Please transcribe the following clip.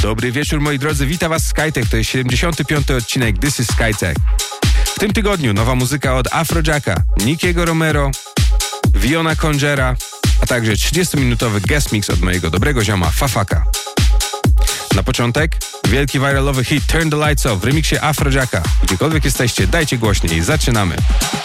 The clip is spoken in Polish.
Dobry wieczór, moi drodzy, witam was Skytech, to jest 75. odcinek This is Skytech. W tym tygodniu nowa muzyka od Afrojacka, Nickiego Romero, Viona Congera, a także 30-minutowy guest mix od mojego dobrego zioma Fafaka. Na początek wielki viralowy hit Turn the Lights Off w remiksie Afrojacka. Gdziekolwiek jesteście, dajcie głośniej, zaczynamy.